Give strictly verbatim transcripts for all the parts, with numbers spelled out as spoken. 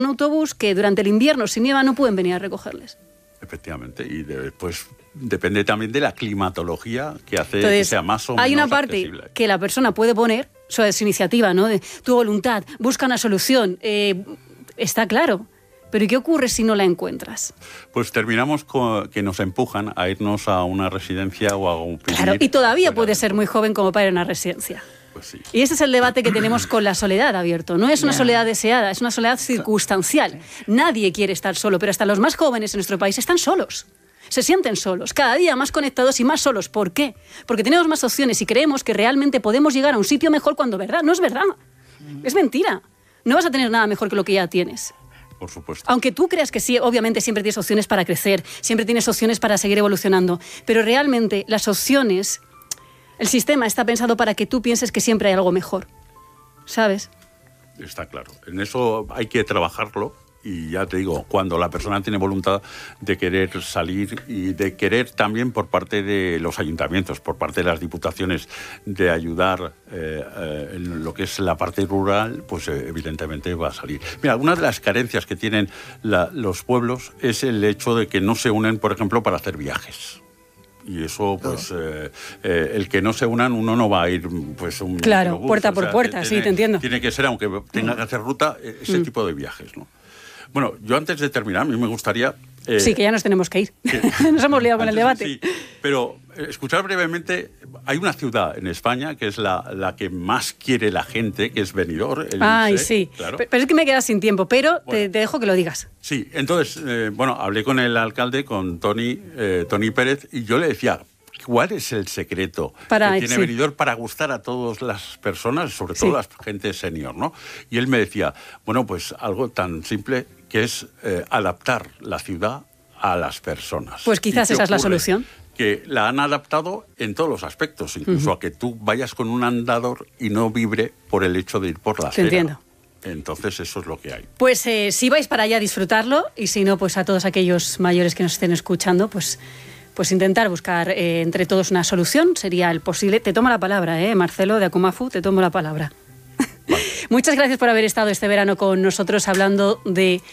un autobús que durante el invierno, si nieva, no pueden venir a recogerles. Efectivamente, y después depende también de la climatología que hace Entonces, que sea más o menos hay una parte accesible. Que la persona puede poner, eso es iniciativa, ¿no? De tu voluntad, busca una solución, eh, está claro. Pero ¿y qué ocurre si no la encuentras? Pues terminamos con que nos empujan a irnos a una residencia o a un... Claro, y todavía puede ser muy joven como para ir a una residencia. Pues sí. Y ese es el debate que tenemos con la soledad, abierto. No es una soledad deseada, es una soledad circunstancial. Nadie quiere estar solo, pero hasta los más jóvenes en nuestro país están solos. Se sienten solos, cada día más conectados y más solos. ¿Por qué? Porque tenemos más opciones y creemos que realmente podemos llegar a un sitio mejor cuando verdad. No es verdad. Es mentira. No vas a tener nada mejor que lo que ya tienes. Por supuesto. Aunque tú creas que sí, obviamente siempre tienes opciones para crecer, siempre tienes opciones para seguir evolucionando, pero realmente las opciones, el sistema está pensado para que tú pienses que siempre hay algo mejor, ¿sabes? Está claro. En eso hay que trabajarlo y ya te digo, cuando la persona tiene voluntad de querer salir y de querer también por parte de los ayuntamientos, por parte de las diputaciones, de ayudar eh, eh, en lo que es la parte rural, pues eh, evidentemente va a salir. Mira, una de las carencias que tienen la, los pueblos es el hecho de que no se unen, por ejemplo, para hacer viajes. Y eso, pues, eh, eh, el que no se unan, uno no va a ir, pues, un Claro, autobús. puerta O por sea, puerta, tiene, sí, te entiendo. Tiene que ser, aunque tenga que hacer ruta, ese Mm. tipo de viajes, ¿no? Bueno, yo antes de terminar, a mí me gustaría... Eh, Sí, que ya nos tenemos que ir. que, Nos hemos liado con el debate. Sí, pero eh, escuchar brevemente, hay una ciudad en España que es la, la que más quiere la gente, que es Benidorm. el Ay, I C E, sí. claro. Pero, pero es que me quedas sin tiempo, pero Bueno. te, te dejo que lo digas. Sí, entonces, eh, bueno, hablé con el alcalde, con Tony, eh, Tony Pérez, y yo le decía... ¿Cuál es el secreto para, que tiene sí. Benidorm para gustar a todas las personas, sobre todo Sí. la gente senior, ¿no? Y él me decía, bueno, pues algo tan simple que es eh, adaptar la ciudad a las personas. Pues quizás ¿Y qué esa es la ocurre? solución. Que la han adaptado en todos los aspectos, incluso uh-huh. a que tú vayas con un andador y no vibre por el hecho de ir por la acera. Te entiendo. Entonces eso es lo que hay. Pues eh, si vais para allá, disfrutarlo, y si no, pues a todos aquellos mayores que nos estén escuchando, pues... Pues intentar buscar eh, entre todos una solución sería el posible. Te tomo la palabra, ¿eh, Marcelo de Akumafu? Te tomo la palabra. Vale. Muchas gracias por haber estado este verano con nosotros hablando de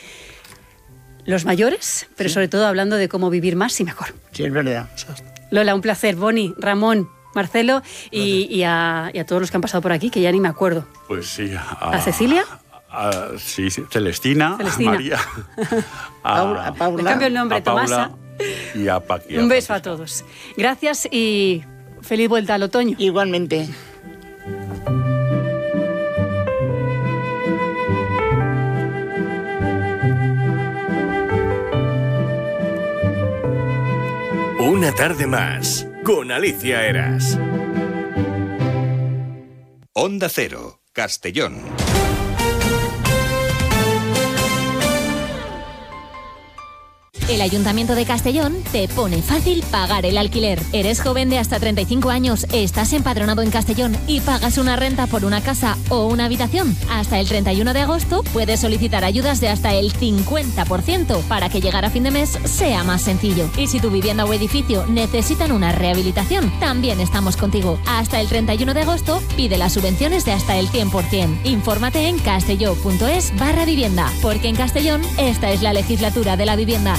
los mayores, pero sí. sobre todo hablando de cómo vivir más y mejor. Sí, es verdad. Lola, un placer. Boni, Ramón, Marcelo y, y, a, y a todos los que han pasado por aquí, que ya ni me acuerdo. Pues sí. ¿A, ¿A Cecilia? A, a, sí, sí, Celestina, Celestina. A María. A, Paula, a Paula. Le cambio el nombre, a Paula, Tomasa. Y a Paqui, un a beso a todos. Gracias y feliz vuelta al otoño. Igualmente. Una tarde más con Alicia Eras. Onda Cero, Castellón. El Ayuntamiento de Castellón te pone fácil pagar el alquiler. Eres joven de hasta treinta y cinco años, estás empadronado en Castellón y pagas una renta por una casa o una habitación. Hasta el treinta y uno de agosto puedes solicitar ayudas de hasta el cincuenta por ciento para que llegar a fin de mes sea más sencillo. Y si tu vivienda o edificio necesitan una rehabilitación, también estamos contigo. Hasta el treinta y uno de agosto pide las subvenciones de hasta el cien por ciento. Infórmate en castelló.es barra vivienda, porque en Castellón esta es la legislatura de la vivienda.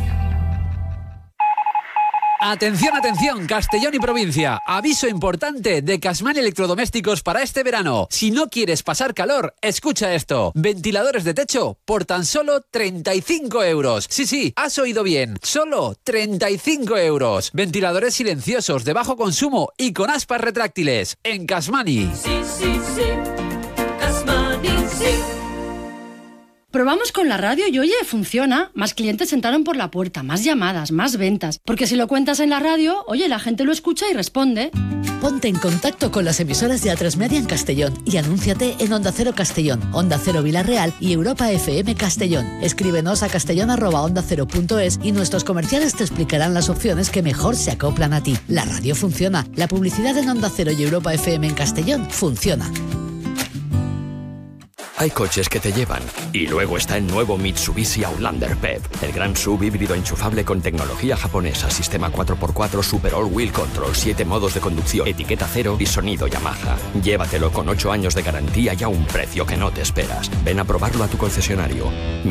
Atención, atención, Castellón y provincia. Aviso importante de Casman Electrodomésticos para este verano. Si no quieres pasar calor, escucha esto. Ventiladores de techo por tan solo treinta y cinco euros. Sí, sí, has oído bien. Solo treinta y cinco euros. Ventiladores silenciosos de bajo consumo y con aspas retráctiles. En Casmani. Sí, sí, sí. Casmani, sí. Probamos con la radio y oye, funciona. Más clientes entraron por la puerta, más llamadas, más ventas. Porque si lo cuentas en la radio, oye, la gente lo escucha y responde. Ponte en contacto con las emisoras de A tres Media en Castellón y anúnciate en Onda Cero Castellón, Onda Cero Vilarreal y Europa F M Castellón. Escríbenos a castellón arroba onda cero punto es y nuestros comerciales te explicarán las opciones que mejor se acoplan a ti. La radio funciona. La publicidad en Onda Cero y Europa F M en Castellón funciona. Hay coches que te llevan. Y luego está el nuevo Mitsubishi Outlander P E V, el gran S U V híbrido enchufable con tecnología japonesa, sistema cuatro por cuatro Super All Wheel Control, siete modos de conducción, etiqueta cero y sonido Yamaha. Llévatelo con ocho años de garantía y a un precio que no te esperas. Ven a probarlo a tu concesionario.